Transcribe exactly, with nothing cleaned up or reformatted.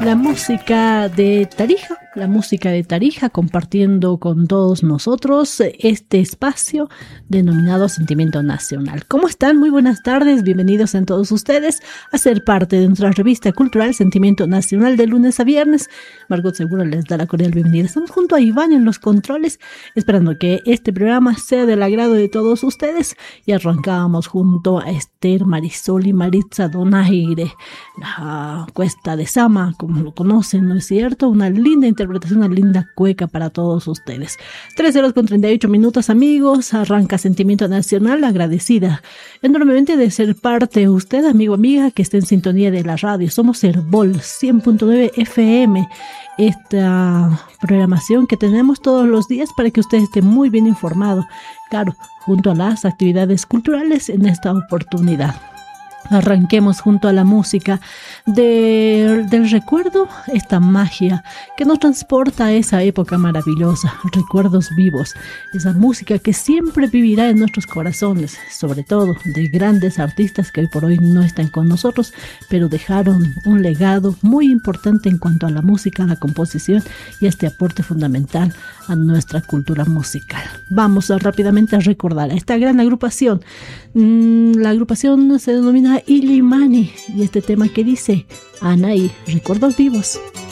la música de Tarija, la música de Tarija, compartiendo con todos nosotros este espacio denominado Sentimiento Nacional. ¿Cómo están? Muy buenas tardes, bienvenidos a todos ustedes a ser parte de nuestra revista cultural Sentimiento Nacional de lunes a viernes. Margot Segura les da la cordial bienvenida. Estamos junto a Iván en los controles, esperando que este programa sea del agrado de todos ustedes, y arrancábamos junto a Esther, Marisol y Maritza Donaire, la Cuesta de Sama, como lo conocen, ¿no es cierto? Una linda interpretación, una linda cueca para todos ustedes. Tres horas con treinta y ocho minutos, amigos. Arranca Sentimiento Nacional, agradecida enormemente de ser parte usted, amigo, amiga, que esté en sintonía de la radio. Somos Herbol cien punto nueve F M, esta programación que tenemos todos los días para que usted esté muy bien informado, claro, junto a las actividades culturales en esta oportunidad. Arranquemos junto a la música de, del recuerdo, esta magia que nos transporta a esa época maravillosa, recuerdos vivos, esa música que siempre vivirá en nuestros corazones, sobre todo de grandes artistas que hoy por hoy no están con nosotros, pero dejaron un legado muy importante en cuanto a la música, a la composición y este aporte fundamental a nuestra cultura musical. Vamos a, rápidamente a recordar a esta gran agrupación. Mm, la agrupación se denomina Illimani, y este tema que dice Anaí, recuerdos vivos.